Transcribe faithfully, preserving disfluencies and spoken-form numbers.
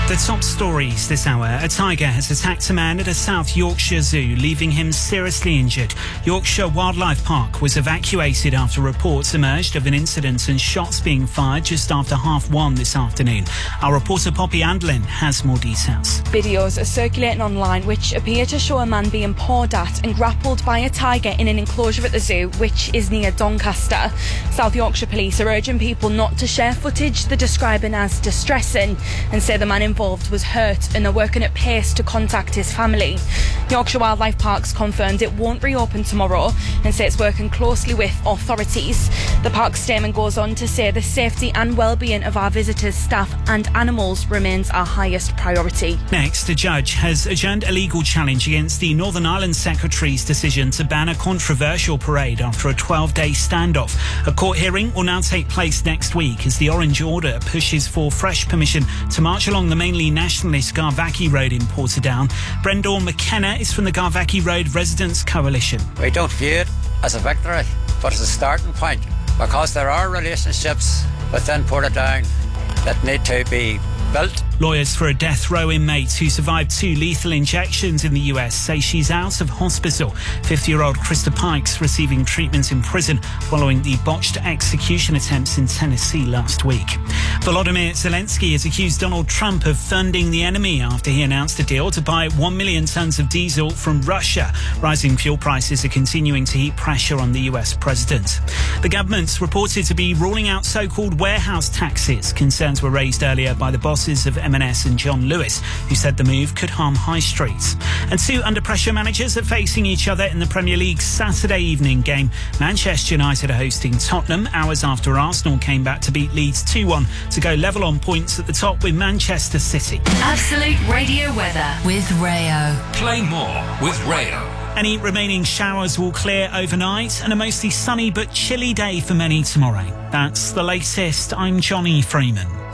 The top stories this hour. A tiger has attacked a man at a South Yorkshire zoo, leaving him seriously injured. Yorkshire Wildlife Park was evacuated after reports emerged of an incident and shots being fired just after half one this afternoon. Our reporter Poppy Andlin has more details. Videos are circulating online which appear to show a man being pawed at and grappled by a tiger in an enclosure at the zoo, which is near Doncaster. South Yorkshire Police are urging people not to share footage they're describing as distressing and say the man involved was hurt and are working at pace to contact his family. Yorkshire Wildlife Parks confirmed it won't reopen tomorrow and say it's working closely with authorities. The park's statement goes on to say the safety and well-being of our visitors, staff and animals remains our highest priority. Next, a judge has adjourned a legal challenge against the Northern Ireland Secretary's decision to ban a controversial parade after a twelve-day standoff. A court hearing will now take place next week as the Orange Order pushes for fresh permission to march along the mainly nationalist Garvackie Road in Portadown. Brendan McKenna is from the Garvackie Road Residents Coalition. We don't view it as a victory, but as a starting point, because there are relationships within Portadown that need to be built. Lawyers for a death row inmate who survived two lethal injections in the U S say she's out of hospital. fifty-year-old Krista Pikes receiving treatment in prison following the botched execution attempts in Tennessee last week. Volodymyr Zelensky has accused Donald Trump of funding the enemy after he announced a deal to buy one million tonnes of diesel from Russia. Rising fuel prices are continuing to heap pressure on the U S president. The government's reported to be ruling out so-called warehouse taxes. Concerns were raised earlier by the bosses of M and S and John Lewis, who said the move could harm high streets. And two under-pressure managers are facing each other in the Premier League's Saturday evening game. Manchester United are hosting Tottenham hours after Arsenal came back to beat Leeds two one to go level on points at the top with Manchester City. Absolute Radio weather with Rayo. Play more with Rayo. Any remaining showers will clear overnight and a mostly sunny but chilly day for many tomorrow. That's the latest. I'm Johnny Freeman.